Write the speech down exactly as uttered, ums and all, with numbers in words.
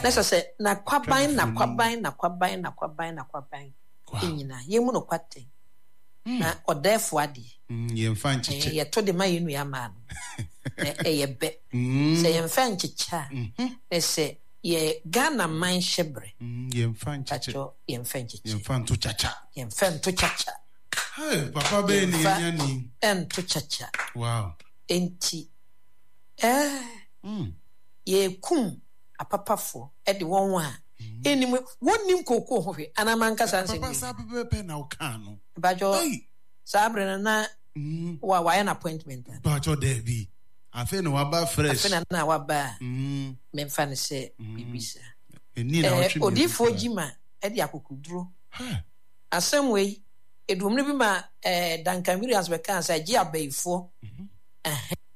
Let's say na kwaban na kwaban na kwaban na kwaban na kwaban. Inyina yemu no kwate. Na odefo ade. Ye mfa nchiche. Ye to de ma yenu ya ma no. E ye be. Se ye mfa nchicha. E se ye Ghana man shebre. Ye mfa nchiche. Chacho ye mfa nchiche. Ye mfa nto chacha. Ye mfa nto chacha. Hey, papa be ni nyani. Nto chacha. Wow. Enti eh mm. Ye kum apapafo e de won wa enim wonim kokoo ho hwe anamanka sanse papa sa pepe pe na uka no bajo sabre na wa wa an appointment bajo there bi afi no waba fresh afi na waba mm me mfa ne se bibisa eni na otwe odifo jima e de akokuduro asem wei edum no bi ma eh Duncan Williams be kan say gi abaifo eh